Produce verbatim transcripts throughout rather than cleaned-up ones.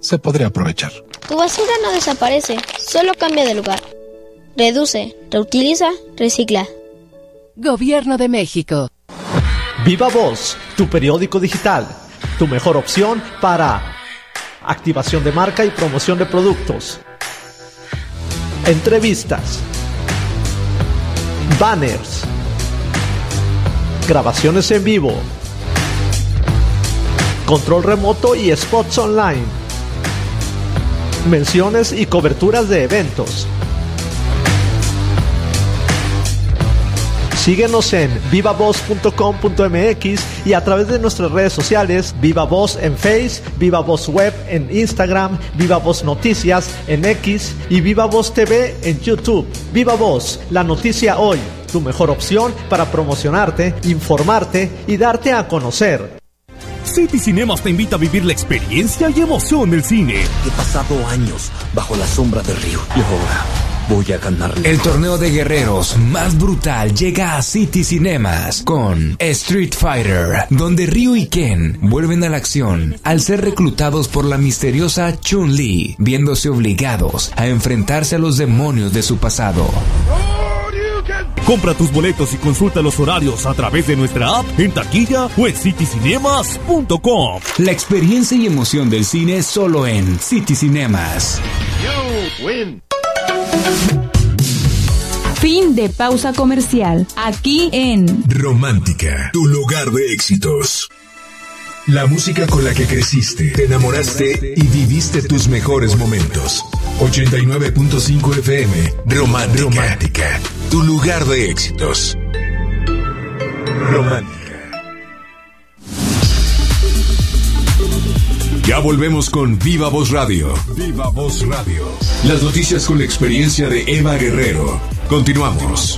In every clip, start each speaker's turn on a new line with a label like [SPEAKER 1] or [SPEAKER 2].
[SPEAKER 1] se podría aprovechar.
[SPEAKER 2] Tu basura no desaparece, solo cambia de lugar. Reduce, reutiliza, recicla.
[SPEAKER 3] Gobierno de México.
[SPEAKER 4] Viva Voz, tu periódico digital, tu mejor opción para activación de marca y promoción de productos, entrevistas, banners, grabaciones en vivo, control remoto y spots online, menciones y coberturas de eventos. Síguenos en viva voz punto com punto m x y a través de nuestras redes sociales, Viva Voz en Face, Viva Voz Web en Instagram, Viva Voz Noticias en X y Viva Voz T V en YouTube. Viva Voz, la noticia hoy, tu mejor opción para promocionarte, informarte y darte a conocer.
[SPEAKER 5] City Cinemas te invita a vivir la experiencia y emoción del cine.
[SPEAKER 6] He pasado años bajo la sombra del río y ahora voy a ganarle.
[SPEAKER 7] El torneo de guerreros más brutal llega a City Cinemas con Street Fighter, donde Ryu y Ken vuelven a la acción al ser reclutados por la misteriosa Chun-Li, viéndose obligados a enfrentarse a los demonios de su pasado.
[SPEAKER 5] Compra tus boletos y consulta los horarios a través de nuestra app, en taquilla o en city cinemas punto com.
[SPEAKER 7] La experiencia y emoción del cine solo en City Cinemas.
[SPEAKER 8] You win.
[SPEAKER 9] Fin de pausa comercial. Aquí en
[SPEAKER 10] Romántica, tu lugar de éxitos. La música con la que creciste, te enamoraste y viviste tus mejores momentos. ochenta y nueve punto cinco F M, Romántica, Romántica, tu lugar de éxitos. Romántica. Ya volvemos con Viva Voz Radio. Viva Voz Radio. Las noticias con la experiencia de Eva Guerrero. Continuamos.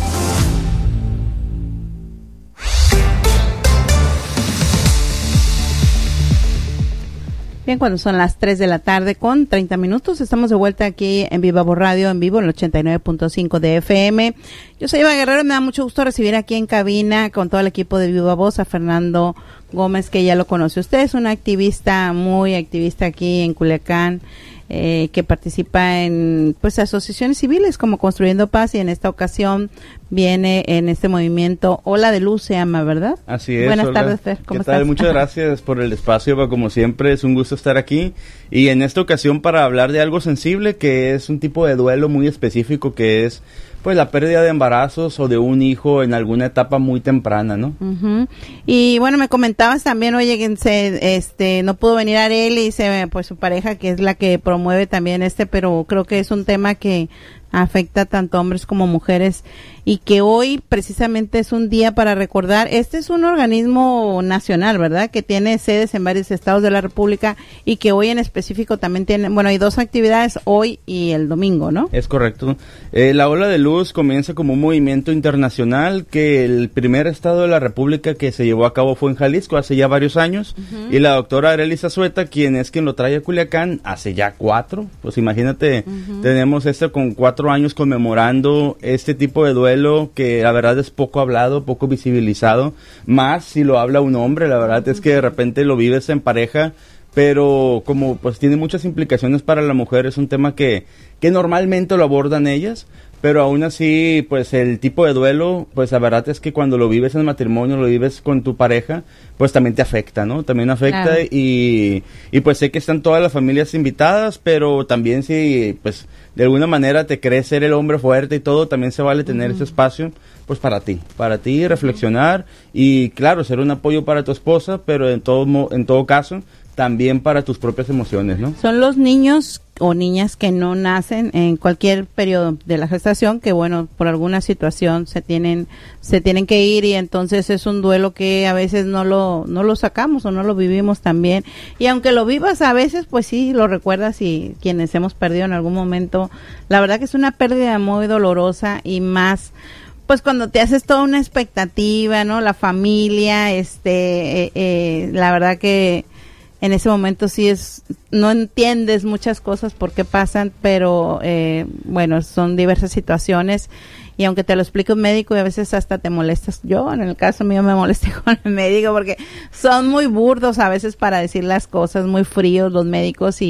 [SPEAKER 11] Bien, cuando son las tres de la tarde con treinta minutos, estamos de vuelta aquí en Viva Voz Radio, en vivo en el ochenta y nueve punto cinco de F M. Yo soy Eva Guerrero y me da mucho gusto recibir aquí en cabina con todo el equipo de Viva Voz a Fernando Gómez, que ya lo conoce usted, es un activista, muy activista aquí en Culiacán, eh, que participa en pues asociaciones civiles como Construyendo Paz, y en esta ocasión viene en este movimiento Ola de Luz se llama, ¿verdad?
[SPEAKER 12] Así es.
[SPEAKER 11] Buenas
[SPEAKER 12] hola.
[SPEAKER 11] tardes, Fer, ¿cómo
[SPEAKER 12] ¿Qué tal?
[SPEAKER 11] estás?
[SPEAKER 12] Muchas gracias por el espacio, Eva, como siempre, es un gusto estar aquí, y en esta ocasión para hablar de algo sensible, que es un tipo de duelo muy específico, que es pues la pérdida de embarazos o de un hijo en alguna etapa muy temprana, ¿no?
[SPEAKER 11] Uh-huh. Y bueno, me comentabas también, oye, que se, este, no pudo venir Arely, y se, pues su pareja, que es la que promueve también este, pero creo que es un tema que afecta tanto a hombres como mujeres, y que hoy precisamente es un día para recordar. Este es un organismo nacional, ¿verdad?, que tiene sedes en varios estados de la República, y que hoy en específico también tiene, bueno, hay dos actividades, hoy y el domingo, ¿no?
[SPEAKER 12] Es correcto. Eh, la Ola de Luz comienza como un movimiento internacional, que el primer estado de la República que se llevó a cabo fue en Jalisco hace ya varios años, uh-huh. y la doctora Arely Zazueta, quien es quien lo trae a Culiacán, hace ya cuatro, pues imagínate, uh-huh. tenemos esto con cuatro años conmemorando este tipo de duelo, que la verdad es poco hablado, poco visibilizado, más si lo habla un hombre. La verdad es que de repente lo vives en pareja, pero como pues tiene muchas implicaciones para la mujer, es un tema que, que normalmente lo abordan ellas, pero aún así, pues el tipo de duelo, pues la verdad es que cuando lo vives en matrimonio, lo vives con tu pareja, pues también te afecta, ¿no? También afecta, claro. y, y pues sé que están todas las familias invitadas, pero también si, pues, de alguna manera te crees ser el hombre fuerte y todo, también se vale tener uh-huh. ese espacio, pues para ti, para ti, reflexionar, y claro, ser un apoyo para tu esposa, pero en todo, en todo caso, también para tus propias emociones, ¿no?
[SPEAKER 11] Son los niños o niñas que no nacen en cualquier periodo de la gestación, que bueno, por alguna situación se tienen se tienen que ir, y entonces es un duelo que a veces no lo no lo sacamos o no lo vivimos también, y aunque lo vivas a veces, pues sí lo recuerdas, y quienes hemos perdido en algún momento, la verdad que es una pérdida muy dolorosa, y más pues cuando te haces toda una expectativa, ¿no? La familia, este, eh, eh, la verdad que en ese momento sí es, no entiendes muchas cosas por qué pasan, pero eh, bueno, son diversas situaciones, y aunque te lo explique un médico y a veces hasta te molestas, yo en el caso mío me molesté con el médico porque son muy burdos a veces para decir las cosas, muy fríos los médicos, y